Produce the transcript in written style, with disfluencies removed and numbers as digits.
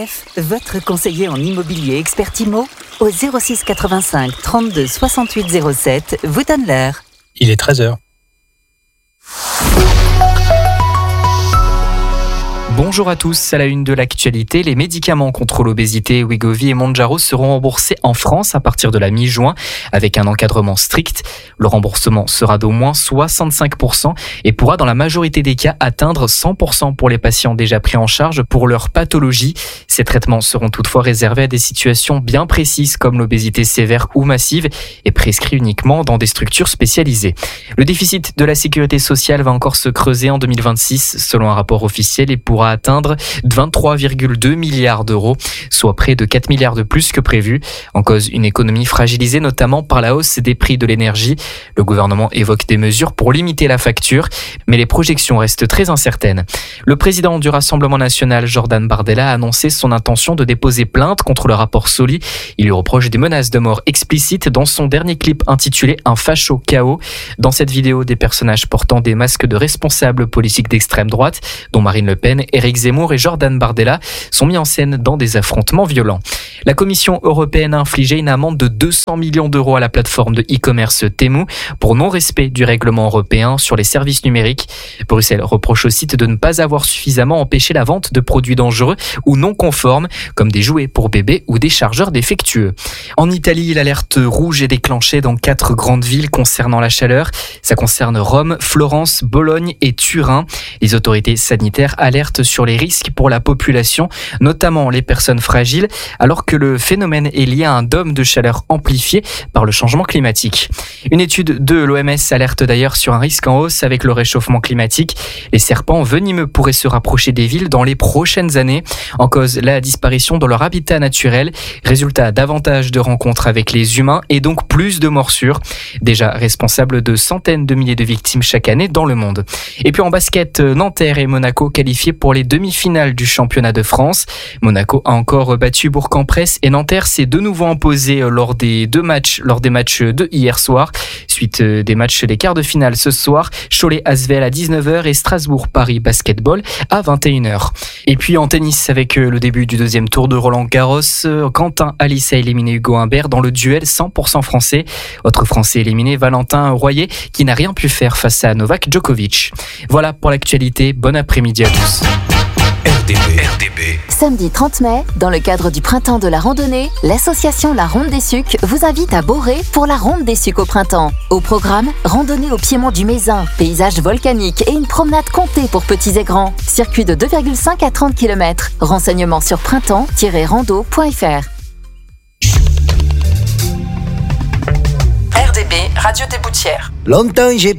RCF, votre conseiller en immobilier expert IMO, au 06 85 32 68 07, vous donne l'heure. Il est 13h. Bonjour à tous, à la une de l'actualité, les médicaments contre l'obésité Wegovy et Mounjaro seront remboursés en France à partir de la mi-juin avec un encadrement strict. Le remboursement sera d'au moins 65% et pourra dans la majorité des cas atteindre 100% pour les patients déjà pris en charge pour leur pathologie. Ces traitements seront toutefois réservés à des situations bien précises comme l'obésité sévère ou massive et prescrits uniquement dans des structures spécialisées. Le déficit de la sécurité sociale va encore se creuser en 2026 selon un rapport officiel et pourra atteindre 23,2 milliards d'euros, soit près de 4 milliards de plus que prévu. En cause, une économie fragilisée notamment par la hausse des prix de l'énergie. Le gouvernement évoque des mesures pour limiter la facture, mais les projections restent très incertaines. Le président du Rassemblement national, Jordan Bardella, a annoncé son intention de déposer plainte contre le rapport Soli. Il lui reproche des menaces de mort explicites dans son dernier clip intitulé « Un facho chaos ». Dans cette vidéo, des personnages portant des masques de responsables politiques d'extrême droite, dont Marine Le Pen, Éric Zemmour et Jordan Bardella, sont mis en scène dans des affrontements violents. La Commission européenne a infligé une amende de 200 millions d'euros à la plateforme de e-commerce Temu pour non-respect du règlement européen sur les services numériques. Bruxelles reproche au site de ne pas avoir suffisamment empêché la vente de produits dangereux ou non conformes, comme des jouets pour bébés ou des chargeurs défectueux. En Italie, l'alerte rouge est déclenchée dans 4 grandes villes concernant la chaleur. Ça concerne Rome, Florence, Bologne et Turin. Les autorités sanitaires alertent sur les risques pour la population, notamment les personnes fragiles, alors que le phénomène est lié à un dôme de chaleur amplifié par le changement climatique. Une étude de l'OMS alerte d'ailleurs sur un risque en hausse avec le réchauffement climatique. Les serpents venimeux pourraient se rapprocher des villes dans les prochaines années. En cause, la disparition de leur habitat naturel. Résultat, davantage de rencontres avec les humains et donc plus de morsures. Déjà responsable de centaines de milliers de victimes chaque année dans le monde. Et puis en basket, Nanterre et Monaco qualifiés pour les demi-finales du championnat de France. Monaco a encore battu Bourg-en-Bresse et Nanterre s'est de nouveau imposé lors des matchs de hier soir. Suite des matchs des quarts de finale ce soir, Cholet-Asvel à 19h et Strasbourg-Paris Basketball à 21h. Et puis en tennis, avec le début du deuxième tour de Roland-Garros, Quentin Halys a éliminé Hugo Humbert dans le duel 100% français. Autre français éliminé, Valentin Royer, qui n'a rien pu faire face à Novak Djokovic. Voilà pour l'actualité, bon après-midi à tous. RDB. Samedi 30 mai, dans le cadre du printemps de la randonnée, l'association La Ronde des Sucs vous invite à Boré pour la Ronde des Sucs au printemps. Au programme, randonnée au piémont du Mézin, paysage volcanique et une promenade comptée pour petits et grands. Circuit de 2,5 à 30 km. Renseignements sur printemps-rando.fr. RDB, Radio des Boutières. Longtemps j'ai